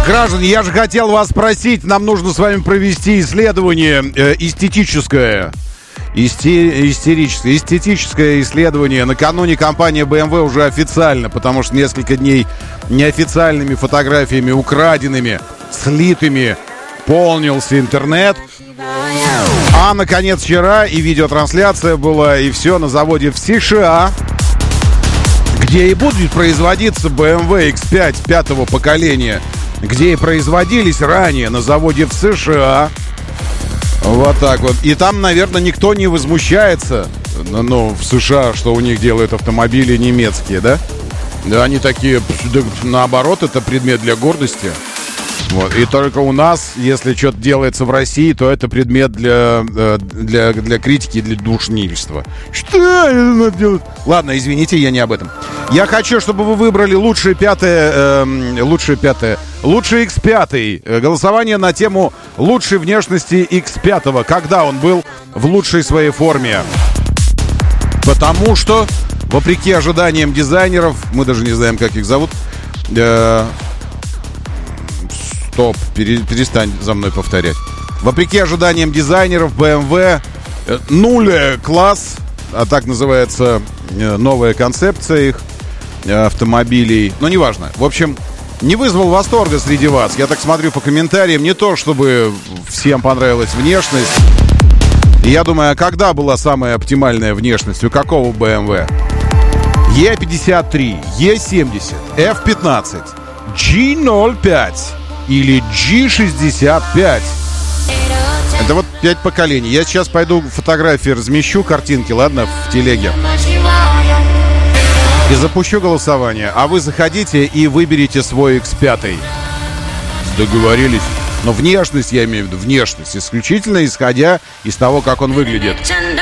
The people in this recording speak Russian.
Граждане, я же хотел вас спросить, нам нужно с вами провести исследование эстетическое исследование. Накануне компания BMW уже официально, потому что несколько дней неофициальными фотографиями, украденными, слитыми, полнился интернет. А, наконец, вчера и видеотрансляция была, и все на заводе в США, где и будет производиться BMW X5 пятого поколения, где и производились ранее на заводе в США. Вот так вот. И там, наверное, никто не возмущается, ну, в США, что у них делают автомобили немецкие, да? Да, они такие, наоборот, это предмет для гордости. Вот. И только у нас, если что-то делается в России, то это предмет для критики, для душнильства. Что надо делать? Ладно, извините, я не об этом. Я хочу, чтобы вы выбрали лучший X5. Голосование на тему лучшей внешности X5. Когда он был в лучшей своей форме. Потому что, вопреки ожиданиям дизайнеров, мы даже не знаем, как их зовут. Стоп, перестань за мной повторять. Вопреки ожиданиям дизайнеров, BMW класс, а так называется новая концепция их автомобилей. Но неважно. В общем, не вызвал восторга среди вас. Я так смотрю по комментариям, не то чтобы всем понравилась внешность. И я думаю, а когда была самая оптимальная внешность? У какого BMW? E53, E70, F15, G05 или G65. Это вот 5 поколений. Я сейчас пойду фотографии размещу, картинки, ладно, в телеге. И запущу голосование. А вы заходите и выберите свой X5. Договорились? Но внешность, я имею в виду, внешность. Исключительно исходя из того, как он выглядит.